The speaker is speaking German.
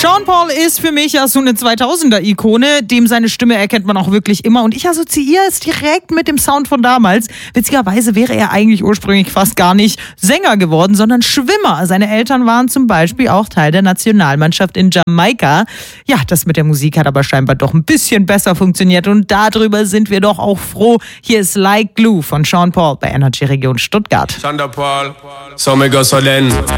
Sean Paul ist für mich ja so eine 2000er-Ikone, dem seine Stimme erkennt man auch wirklich immer und ich assoziiere es direkt mit dem Sound von damals. Witzigerweise wäre er eigentlich ursprünglich fast gar nicht Sänger geworden, sondern Schwimmer. Seine Eltern waren zum Beispiel auch Teil der Nationalmannschaft in Jamaika. Ja, das mit der Musik hat aber scheinbar doch ein bisschen besser funktioniert und darüber sind wir doch auch froh. Hier ist Like Glue von Sean Paul bei Energy Region Stuttgart. Sean Paul, so me go so then.